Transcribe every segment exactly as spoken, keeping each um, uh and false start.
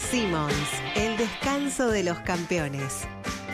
Simmons, el descanso de los campeones.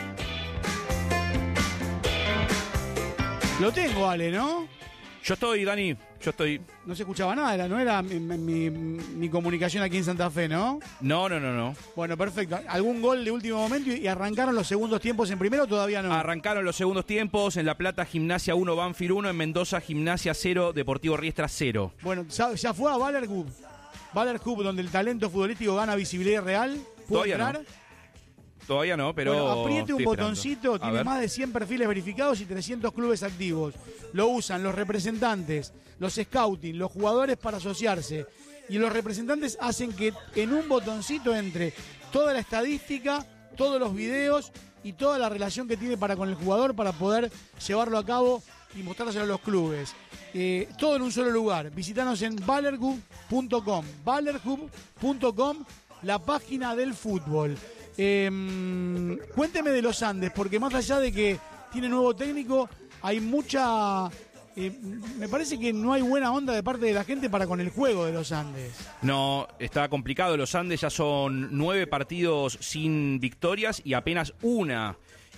Lo tengo, Ale, ¿no? Yo estoy, Dani, yo estoy... No se escuchaba nada, era- no era mi, mi- mi comunicación aquí en Santa Fe, ¿no? No, no, no, no. Bueno, perfecto. ¿Algún gol de último momento y y arrancaron los segundos tiempos en primero o todavía no? Arrancaron los segundos tiempos. En La Plata, Gimnasia uno, Banfield uno. En Mendoza, Gimnasia cero, Deportivo Riestra cero. Bueno, ya, ya fue a Baller Cup. Baller Cup, donde el talento futbolístico gana visibilidad real. ¿Puedo Todavía entrar? no. Todavía no, pero... Bueno, apriete un estoy esperando. botoncito, A tiene ver. más de cien perfiles verificados y trescientos clubes activos. Lo usan los representantes, los scouting, los jugadores para asociarse. Y los representantes hacen que en un botoncito entre toda la estadística, todos los videos y toda la relación que tiene para con el jugador para poder llevarlo a cabo y mostrárselo a los clubes. Eh, todo en un solo lugar. Visítanos en ballerhub punto com. ballerhub punto com, la página del fútbol. Eh, cuénteme de los Andes, porque más allá de que tiene nuevo técnico, hay mucha... eh, me parece que no hay buena onda de parte de la gente para con el juego de los Andes. No, está complicado. Los Andes ya son nueve partidos sin victorias y apenas una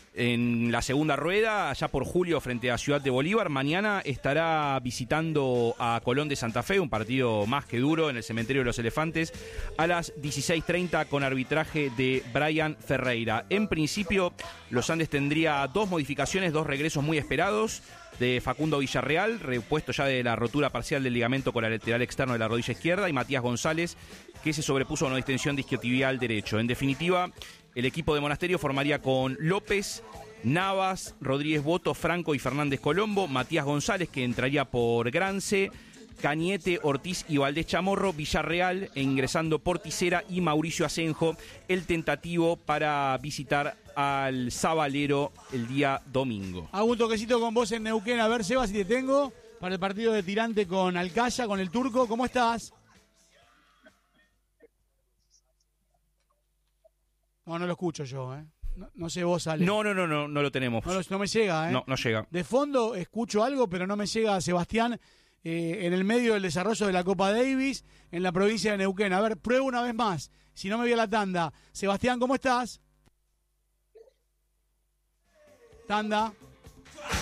en la segunda rueda, allá por julio frente a Ciudad de Bolívar. Mañana estará visitando a Colón de Santa Fe, un partido más que duro en el Cementerio de los Elefantes, a las dieciséis treinta con arbitraje de Brian Ferreira. En principio, los Andes tendría dos modificaciones, dos regresos muy esperados de Facundo Villarreal, repuesto ya de la rotura parcial del ligamento colateral externo de la rodilla izquierda, y Matías González, que se sobrepuso a una distensión de isquiotibial derecho. En definitiva, el equipo de Monasterio formaría con López, Navas, Rodríguez Boto, Franco y Fernández Colombo, Matías González, que entraría por Grance, Cañete, Ortiz y Valdés Chamorro, Villarreal, e ingresando Porticera y Mauricio Asenjo, el tentativo para visitar al Sabalero el día domingo. Hago un toquecito con vos en Neuquén. A ver, Seba, si te tengo para el partido de Tirante con Alcaya, con el turco. ¿Cómo estás? No, no lo escucho yo, ¿eh? No, no sé vos, Ale. No, no, no, no, no lo tenemos. No, lo- no me llega, ¿eh? No, no llega. De fondo escucho algo, pero no me llega, Sebastián, eh, en el medio del desarrollo de la Copa Davis en la provincia de Neuquén. A ver, pruebo una vez más, si no me voy a la tanda. Sebastián, ¿cómo estás? Tanda.